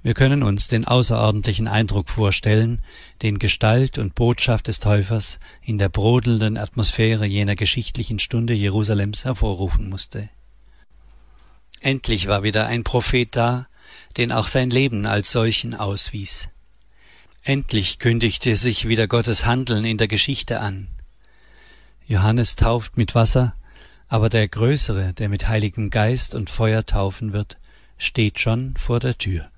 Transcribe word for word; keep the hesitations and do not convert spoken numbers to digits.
Wir können uns den außerordentlichen Eindruck vorstellen, den Gestalt und Botschaft des Täufers in der brodelnden Atmosphäre jener geschichtlichen Stunde Jerusalems hervorrufen musste. Endlich war wieder ein Prophet da, den auch sein Leben als solchen auswies. Endlich kündigte sich wieder Gottes Handeln in der Geschichte an. Johannes tauft mit Wasser, aber der Größere, der mit Heiligem Geist und Feuer taufen wird, steht schon vor der Tür.